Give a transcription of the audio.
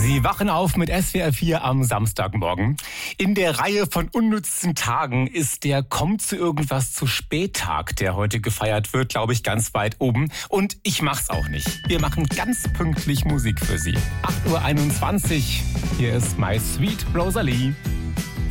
Sie wachen auf mit SWR 4 am Samstagmorgen. In der Reihe von unnützen Tagen ist der Kommt zu irgendwas zu spät-Tag, der heute gefeiert wird, glaube ich, ganz weit oben. Und ich mach's auch nicht. Wir machen ganz pünktlich Musik für Sie. 8:21 Uhr. Hier ist My Sweet Rosalie.